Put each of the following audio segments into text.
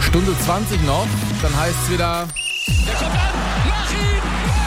Stunde 20 noch, dann heißt es wieder... Der kommt an, mach ihn!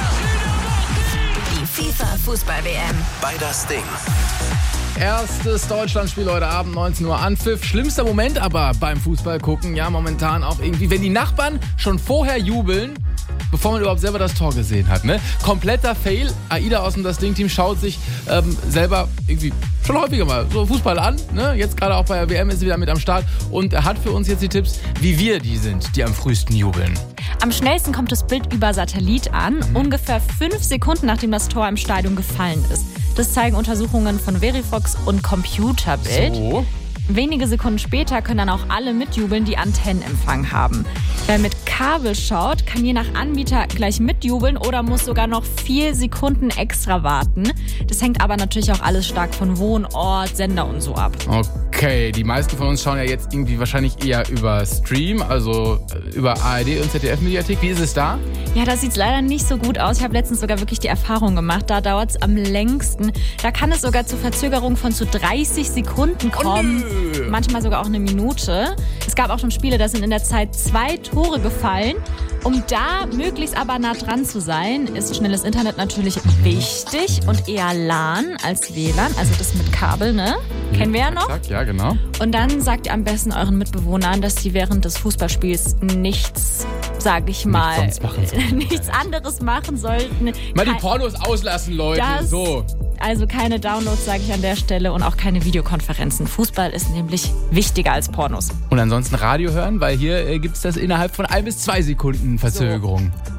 Die FIFA-Fußball-WM. Bei das Ding. Erstes Deutschlandspiel heute Abend, 19 Uhr Anpfiff. Schlimmster Moment aber beim Fußball gucken, ja momentan auch irgendwie, wenn die Nachbarn schon vorher jubeln, bevor man überhaupt selber das Tor gesehen hat. Ne? Kompletter Fail. Aida aus dem Das Ding-Team schaut sich selber irgendwie schon häufiger mal so Fußball an. Ne? Jetzt gerade auch bei der WM ist sie wieder mit am Start und er hat für uns jetzt die Tipps, wie wir die sind, die am frühesten jubeln. Am schnellsten kommt das Bild über Satellit an, ungefähr 5 Sekunden nachdem das Tor im Stadion gefallen ist. Das zeigen Untersuchungen von Verifox und Computerbild. So. Wenige Sekunden später können dann auch alle mitjubeln, die Antennenempfang haben. Wer mit Kabel schaut, kann je nach Anbieter gleich mitjubeln oder muss sogar noch 4 Sekunden extra warten. Das hängt aber natürlich auch alles stark von Wohnort, Sender und so ab. Okay, die meisten von uns schauen ja jetzt irgendwie wahrscheinlich eher über Stream, also über ARD und ZDF-Mediathek. Wie ist es da? Ja, das sieht leider nicht so gut aus. Ich habe letztens sogar wirklich die Erfahrung gemacht. Da dauert es am längsten. Da kann es sogar zu Verzögerungen von zu 30 Sekunden kommen. Manchmal sogar auch eine Minute. Es gab auch schon Spiele, da sind in der Zeit 2 Tore gefallen. Um da möglichst aber nah dran zu sein, ist schnelles Internet natürlich wichtig und eher LAN als WLAN, also das mit Kabel, ne? Kennen wir ja noch. Ja, genau. Und dann sagt ihr am besten euren Mitbewohnern, dass sie während des Fußballspiels nichts, sag ich mal, nichts anderes machen sollten. Mal die Pornos auslassen, Leute. So. Also keine Downloads, sage ich an der Stelle, und auch keine Videokonferenzen. Fußball ist nämlich wichtiger als Pornos. Und ansonsten Radio hören, weil hier gibt es das innerhalb von 1 bis 2 Sekunden Verzögerung. So.